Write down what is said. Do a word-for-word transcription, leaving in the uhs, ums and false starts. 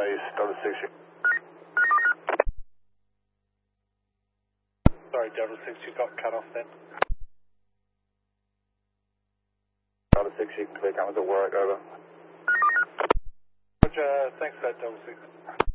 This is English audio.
Nice, double six. Sorry, double six, you got cut off then. Double six, you can clear cameras at work, over. Roger, thanks for that, double six.